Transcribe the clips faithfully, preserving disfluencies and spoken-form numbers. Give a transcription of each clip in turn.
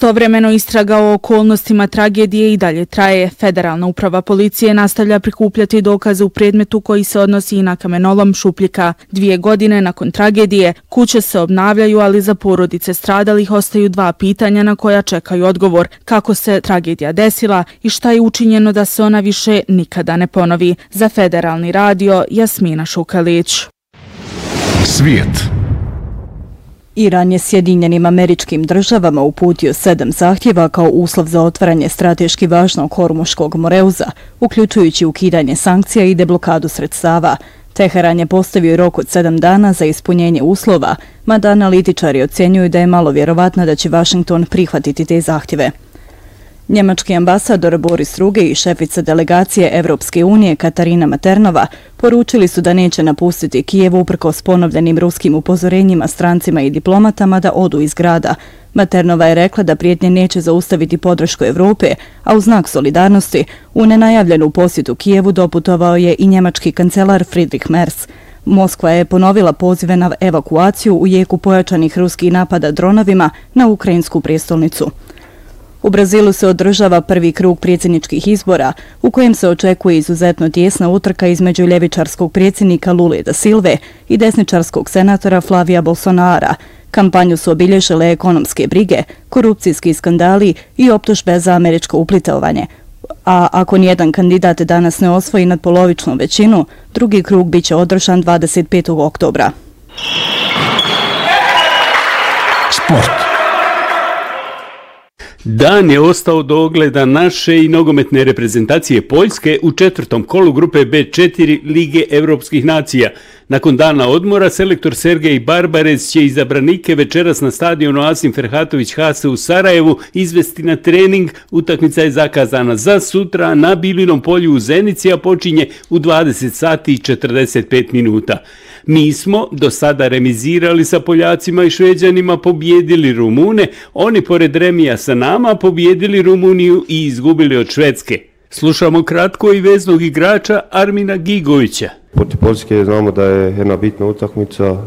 Istovremeno istraga o okolnostima tragedije i dalje traje. Federalna uprava policije nastavlja prikupljati dokaze u predmetu koji se odnosi i na kamenolom Šupljika. Dvije godine nakon tragedije kuće se obnavljaju, ali za porodice stradalih ostaju dva pitanja na koja čekaju odgovor. Kako se tragedija desila i šta je učinjeno da se ona više nikada ne ponovi. Za Federalni radio, Jasmina Šukalić. Svijet. Iran je Sjedinjenim Američkim Državama uputio sedam zahtjeva kao uslov za otvaranje strateški važnog Hormuškog moreuza, uključujući ukidanje sankcija i deblokadu sredstava. Teheran je postavio rok od sedam dana za ispunjenje uslova, mada analitičari ocjenjuju da je malo vjerovatno da će Washington prihvatiti te zahtjeve. Njemački ambasador Boris Ruge i šefica delegacije Evropske unije Katarina Maternova poručili su da neće napustiti Kijev uprkos ponovljenim ruskim upozorenjima strancima i diplomatama da odu iz grada. Maternova je rekla da prijetnje neće zaustaviti podršku Evrope, a u znak solidarnosti u nenajavljenu posjetu Kijevu doputovao je i njemački kancelar Friedrich Merz. Moskva je ponovila pozive na evakuaciju u jeku pojačanih ruskih napada dronovima na ukrajinsku prijestolnicu. U Brazilu se održava prvi krug predsjedničkih izbora, u kojem se očekuje izuzetno tijesna utrka između ljevičarskog predsjednika Lule da Silve i desničarskog senatora Flavija Bolsonara. Kampanju su obilježile ekonomske brige, korupcijski skandali i optužbe za američko uplitovanje. A ako nijedan kandidat danas ne osvoji nadpolovičnu većinu, drugi krug biće održan dvadeset petog oktobra. Sport. Dan je ostao do ogleda naše i nogometne reprezentacije Poljske u četvrtom kolu grupe be četiri Lige Evropskih nacija. Nakon dana odmora, selektor Sergej Barbarez će izabranike večeras na stadionu Asim Ferhatović Hase u Sarajevu izvesti na trening. Utakmica je zakazana za sutra na Bilinom polju u Zenici, a počinje u dvadeset sati i četrdeset pet minuta. Mi smo do sada remizirali sa Poljacima i Šveđanima, pobjedili Rumune, oni pored remija sa nama pobjedili Rumuniju i izgubili od Švedske. Slušamo kratko i veznog igrača Armina Gigovića. Protiv Poljske znamo da je jedna bitna utakmica e,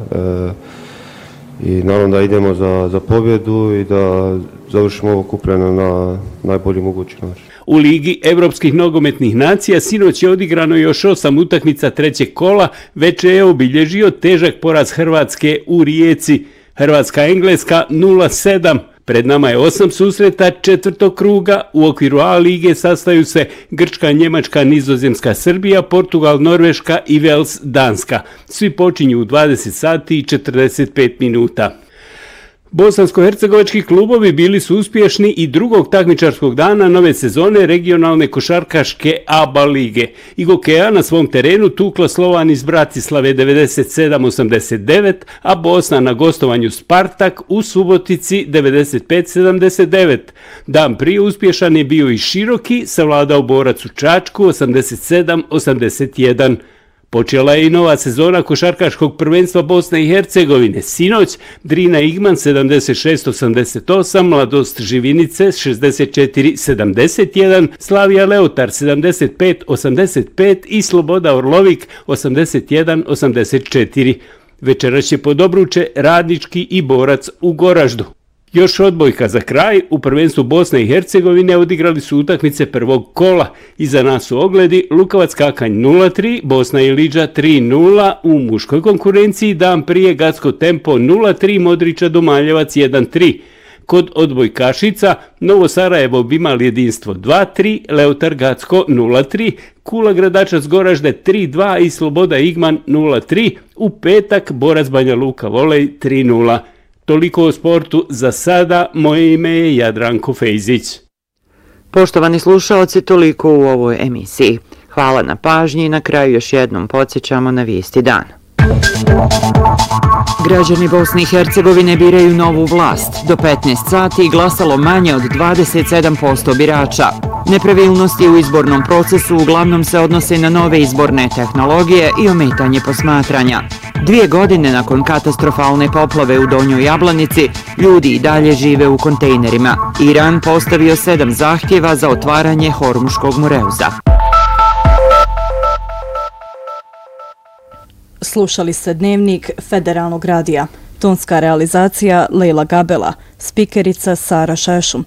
i naravno da idemo za, za pobjedu i da završimo ovo kupljeno na najbolji mogući način. U Ligi Evropskih nogometnih nacija sinoć je odigrano još osam utakmica trećeg kola, veče je obilježio težak poraz Hrvatske u Rijeci. Hrvatska-Engleska nula sedam. Pred nama je osam susreta četvrtog kruga. U okviru A lige sastaju se Grčka, Njemačka, Nizozemska, Srbija, Portugal, Norveška i Vels, Danska. Svi počinju u dvadeset sati i četrdeset pet minuta. Bosansko-hercegovački klubovi bili su uspješni i drugog takmičarskog dana nove sezone regionalne košarkaške A B A lige. Igokea na svom terenu tukla Slovan iz Bratislave devedeset sedam osamdeset devet, a Bosna na gostovanju Spartak u Subotici devedeset pet sedamdeset devet. Dan prije uspješan je bio i Široki, savladao Borac u Čačku osamdeset sedam osamdeset jedan. Počela je i nova sezona košarkaškog prvenstva Bosne i Hercegovine. Sinoć Drina Igman sedamdeset šest osamdeset osam, Mladost Živinice šezdeset četiri sedamdeset jedan, Slavija Leotar sedamdeset pet osamdeset pet i Sloboda Orlovik osamdeset jedan osamdeset četiri. Večeras će pod obruče Radnički i Borac u Goraždu. Još odbojka za kraj, u prvenstvu Bosne i Hercegovine odigrali su utakmice prvog kola. Iza nas su ogledi Lukovac Kakanj nula tri, Bosna i Liđa tri nula, u muškoj konkurenciji dan prije Gacko Tempo nula tri, Modrića Domaljevac jedan tri. Kod odbojkašica Novo Sarajevo Bimal jedinstvo dva tri, Leotar Gacko nula tri, Kula Gradačac Goražde tri dva i Sloboda Igman nula tri, u petak Borac Banja Luka Volej tri nula. Toliko o sportu za sada, moje ime je Jadranko Fejzić. Poštovani slušaoci, toliko u ovoj emisiji. Hvala na pažnji i na kraju još jednom podsjećamo na vijesti dana. Građani Bosne i Hercegovine biraju novu vlast. Do petnaest sati glasalo manje od dvadeset sedam posto birača. Nepravilnosti u izbornom procesu uglavnom se odnose na nove izborne tehnologije i ometanje posmatranja. Dvije godine nakon katastrofalne poplave u Donjoj Jablanici, ljudi i dalje žive u kontejnerima. Iran postavio sedam zahtjeva za otvaranje Hormuškog moreuza. Slušali ste dnevnik Federalnog radija. Tonska realizacija Lejla Gabela, spikerica Sara Šešum.